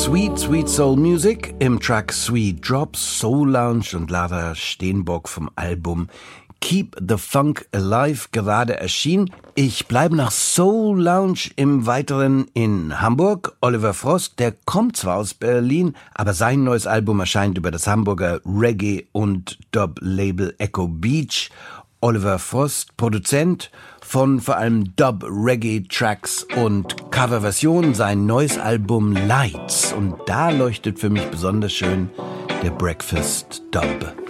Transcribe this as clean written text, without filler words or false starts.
Sweet, Sweet Soul Music im Track Sweet Drops, Soul Lounge und Lara Steenbock vom Album Keep the Funk Alive gerade erschienen. Ich bleibe nach Soul Lounge im Weiteren in Hamburg. Oliver Frost, der kommt zwar aus Berlin, aber sein neues Album erscheint über das Hamburger Reggae- und Dub-Label Echo Beach. Oliver Frost, Produzent von vor allem Dub-Reggae-Tracks und Coverversionen, sein neues Album Lights. Und da leuchtet für mich besonders schön der Breakfast Dub.